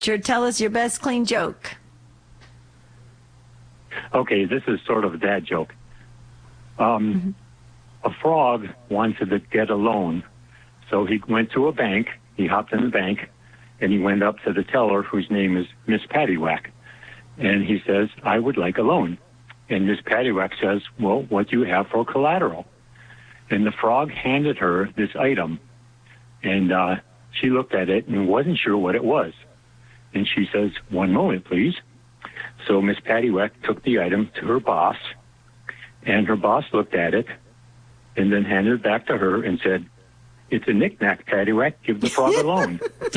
Richard, tell us your best clean joke. Okay, this is sort of a dad joke. A frog wanted to get a loan, so he went to a bank. He hopped in the bank, and he went up to the teller, whose name is Miss Paddywhack. And he says, I would like a loan. And Miss Paddywhack says, well, what do you have for collateral? And the frog handed her this item, and she looked at it and wasn't sure what it was. And she says, one moment, please. So Miss Paddywhack took the item to her boss, and her boss looked at it and then handed it back to her and said, it's a knick-knack, Paddywhack. Give the frog a loan.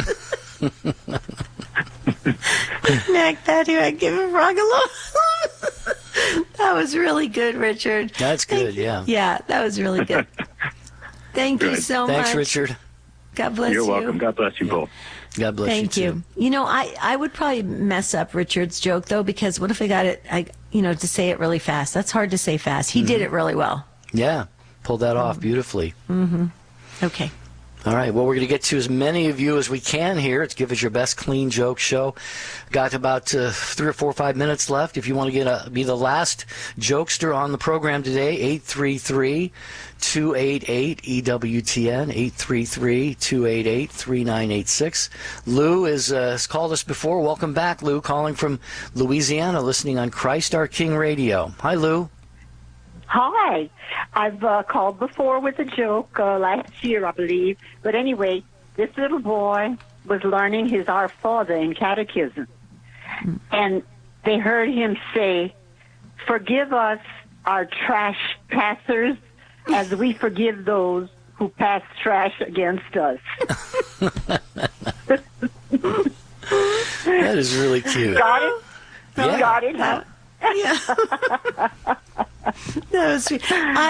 Knick-knack, Paddywhack. Give the frog a loan. That was really good, Richard. That's good, yeah. Yeah, that was really good. Thank you so much. Thanks, Richard. God bless you. You're welcome. God bless you both. God bless you, Thank you. too. You know, I would probably mess up Richard's joke, though, because what if I got it, to say it really fast? That's hard to say fast. He did it really well. Yeah, pulled that off beautifully. Mm-hmm. Okay. All right, well, we're going to get to as many of you as we can here. It's Give Us Your Best Clean Joke Show. Got about 3 or 4 or 5 minutes left. If you want to be the last jokester on the program today, 833-288-EWTN, 833-288-3986. Lou has called us before. Welcome back, Lou, calling from Louisiana, listening on Christ Our King Radio. Hi, Lou. Hi. I've called before with a joke last year, I believe. But anyway, this little boy was learning his Our Father in catechism. And they heard him say, forgive us our trash passers as we forgive those who pass trash against us. That is really cute. Got it? Yeah. Got it, huh? Yeah. That was sweet.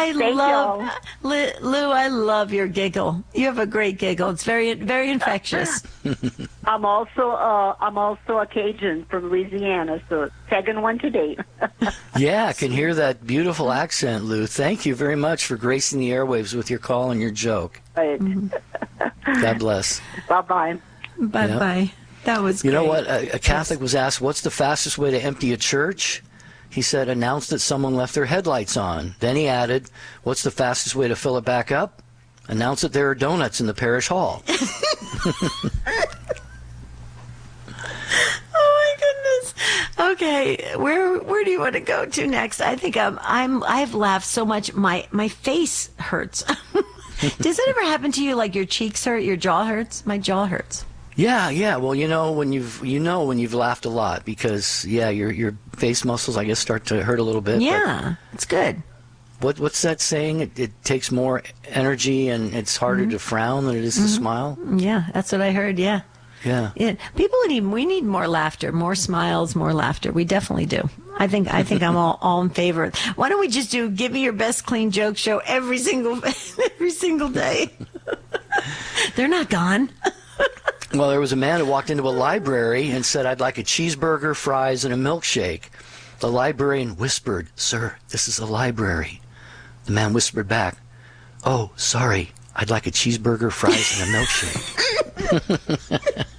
Lou, I love your giggle. You have a great giggle. It's very, very infectious. I'm also a Cajun from Louisiana, so tagging one today. Yeah, I can hear that beautiful accent, Lou. Thank you very much for gracing the airwaves with your call and your joke. Right. God bless. Bye-bye. Bye-bye. Yep. That was great. You know what? A Catholic was asked, what's the fastest way to empty a church? He said, announce that someone left their headlights on. Then he added, what's the fastest way to fill it back up? Announce that there are donuts in the parish hall. Oh, my goodness. Okay, where do you want to go to next? I think I've laughed so much, my face hurts. Does it ever happen to you, like your cheeks hurt, your jaw hurts? My jaw hurts. Yeah. Well, when you've laughed a lot because your face muscles, I guess, start to hurt a little bit. Yeah, it's good. What's that saying? It takes more energy and it's harder to frown than it is to smile. Yeah, that's what I heard. Yeah. People we need more laughter, more smiles, more laughter. We definitely do. I think I'm all in favor. Why don't we just do Give Me Your Best Clean Joke Show every single day? They're not gone. Well, there was a man who walked into a library and said, I'd like a cheeseburger, fries, and a milkshake. The librarian whispered, Sir, this is a library. The man whispered back, Oh, sorry, I'd like a cheeseburger, fries, and a milkshake.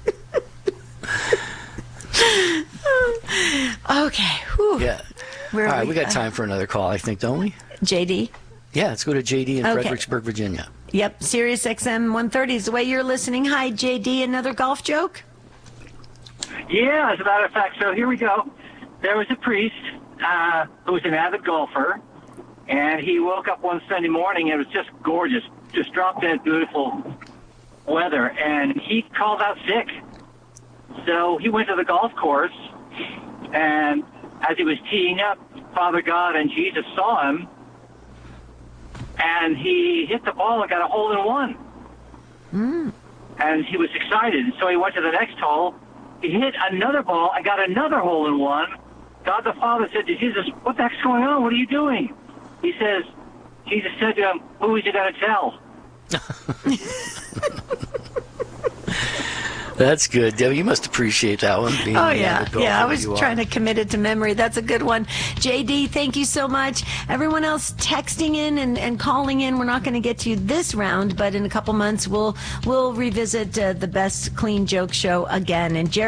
Okay. Whew. Yeah. All right, we got time for another call, I think, don't we? JD? Yeah, let's go to JD in Fredericksburg, Virginia. Yep, Sirius XM 130 is the way you're listening. Hi, JD, another golf joke? Yeah, as a matter of fact, so here we go. There was a priest who was an avid golfer, and he woke up one Sunday morning, and it was just gorgeous, just drop-dead beautiful weather, and he called out sick. So he went to the golf course, and as he was teeing up, Father God and Jesus saw him, and he hit the ball and got a hole-in-one. And he was excited. So he went to the next hole. He hit another ball and got another hole-in-one. God the Father said to Jesus, what the heck's going on? What are you doing? He says, Jesus said to him, who is you going to tell? That's good. Debbie, you must appreciate that one. Oh, yeah. Yeah, I was trying to commit it to memory. That's a good one. JD, thank you so much. Everyone else texting in and calling in, we're not going to get to you this round, but in a couple months, we'll revisit the Best Clean Joke Show again. And Jerry